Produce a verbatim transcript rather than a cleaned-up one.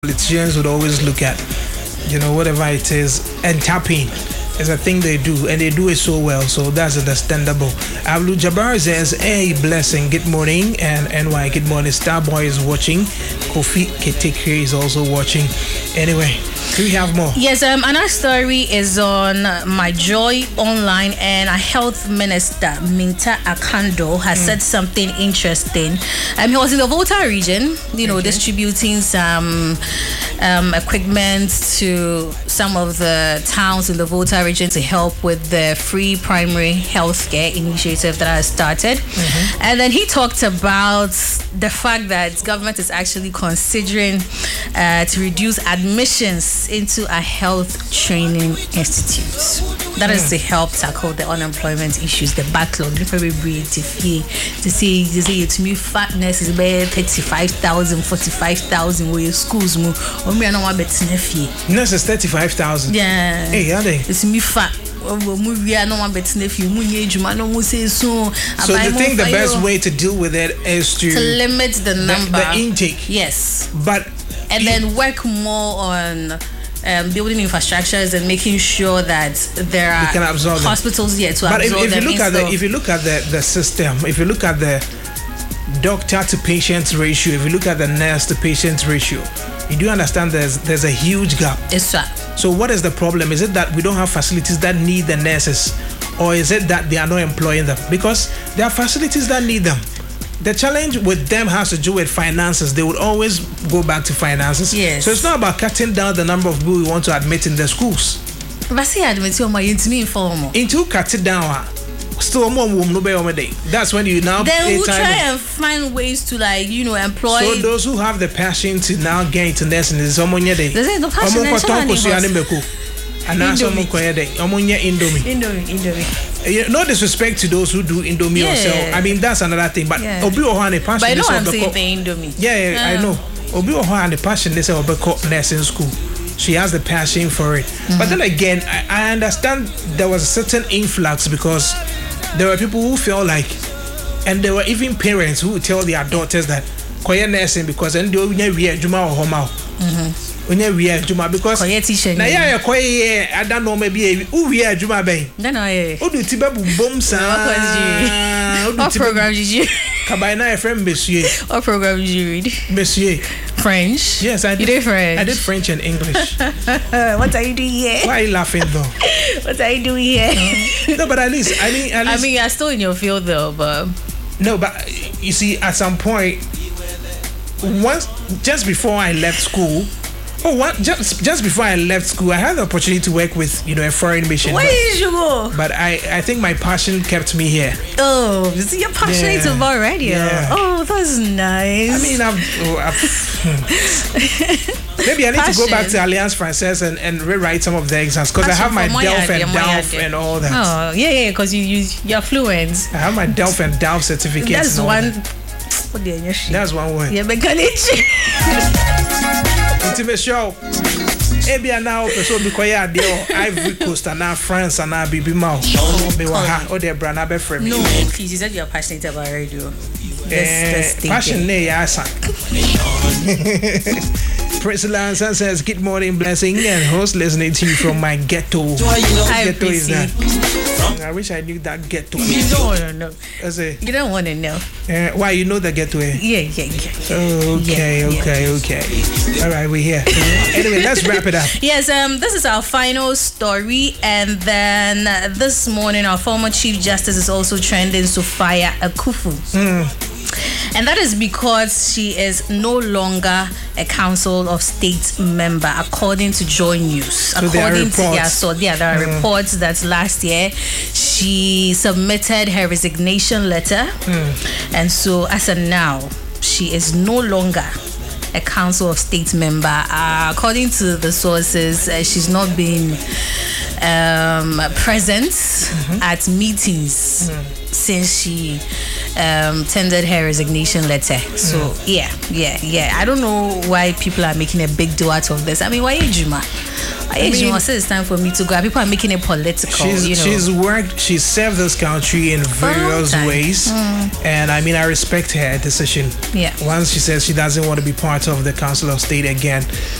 politicians would always look at, you know, whatever it is, and tapping is a thing they do, and they do it so well, so that's understandable. Abdul Jabbar says, hey, blessing, good morning, and N Y, good morning. Starboy is watching. Kofi Ketekre is also watching. Anyway, do we have more? Yes, um, another story is on My Joy Online, and a health minister, Minta Akando, has mm. said something interesting. Um, he was in the Volta region, you know, okay. distributing some um, equipment to some of the towns in the Volta region to help with the free primary health care initiative that has started. Mm-hmm. And then he talked about the fact that government is actually considering uh, to reduce admissions into a health training institute. That mm. is to help tackle the unemployment issues, the backlog. To see, to see, to me, fatness is about thirty-five thousand, forty-five thousand. Where schools move, or me, I know what better nephew. Nurse is thirty-five thousand. Yeah. Hey, are they? It's me fat. So the think the best way to deal with it is to, to limit the number, the, the intake. Yes, but and then work more on um, building infrastructures and making sure that there are can absorb hospitals yet to but absorb if, if them. you look at the if you look at the, the system, if you look at the doctor to patient ratio, if you look at the nurse to patient ratio, you do understand there's there's a huge gap. Yes, sir. So what is the problem? Is it that we don't have facilities that need the nurses, or is it that they are not employing them? Because there are facilities that need them. The challenge with them has to do with finances. They would always go back to finances. Yes. So it's not about cutting down the number of people we want to admit in the schools. But see, admit you my intimate informal. Into cut it down. Still more no be day. That's when you now then we'll try and find ways to, like, you know, employ. So those who have the passion to now get into nursing is someone day. There's no passion. And now someone day. Indomie. Indomie. Indomie. No disrespect to those who do Indomie yeah. or sell. I mean, that's another thing. But yeah. Obi Ohane passion. But I know I'm saying the Indomie. Yeah, yeah, yeah, I know. Obi Ohane passion. They say Obi nursing school. She has the passion for it. Mm-hmm. But then again, I, I understand there was a certain influx because there were people who felt like, and there were even parents who would tell their daughters that koye nursing because then they only wear juma or homa. Mhm. Only wear juma because koye teacher. Na ya koye I don't know maybe who wear juma ben. No no eh. Odu tiba bum sa. What program did you? Kabaina friend Monsieur. What program did you read? Monsieur. French. Yes, I did. You did French. I did French and English. What are you doing here? Why are you laughing though? What are you doing here? No, but at least I mean, at least, I mean, you're still in your field though, but no, but you see, at some point, once just before I left school. Oh, what? Just just before I left school, I had the opportunity to work with, you know, a foreign mission. Where did you go? But I, I think my passion kept me here. Oh, so you're passionate yeah. about radio. Yeah. Oh, that's nice. I mean, I've, oh, I've maybe I need passion. to go back to Alliance Française and, and rewrite some of the exams because I have my Delph and Delph and all that. Oh, yeah, yeah, because you use you're fluent. I have my Delph and Delph certificates. That's one. That. What the That's one word. Yeah, mechanic. Intimate show. Ebia now person because ya dey Ivory Coast and now France and now Bibi Mao. Oh, me wa ha. Oh, they brand be frame. No, please, you said you're passionate about radio. Yes, uh, passion ne ya san. Prince Lanson says, good morning, blessing, and host listening to you from my ghetto. Hi, ghetto is that? From? I wish I knew that ghetto. You don't want to know. That's it. You don't want to know. Uh, why, you know the ghetto? Eh? Yeah, yeah, yeah. Oh, okay, yeah, okay, yeah. okay. All right, we're here. Anyway, let's wrap it up. Yes, um, this is our final story, and then uh, this morning our former Chief Justice is also trending, Sophia Akuffo. Mm. And that is because she is no longer a Council of State member, according to Joy News. So according to yeah, so yeah, there are mm. reports that last year she submitted her resignation letter, mm. and so as of now, she is no longer a Council of State member. Uh, according to the sources, uh, she's not been um, present mm-hmm. at meetings mm. since she um, tendered her resignation letter. So mm. yeah, yeah, yeah. I don't know why people are making a big deal out of this. I mean, why Juma? I, I mean, it's time for me to go. People are making it political. She's, you know. she's worked, she's served this country in various ways. Mm. And I mean, I respect her decision. Yeah. Once she says she doesn't want to be part of the Council of State again,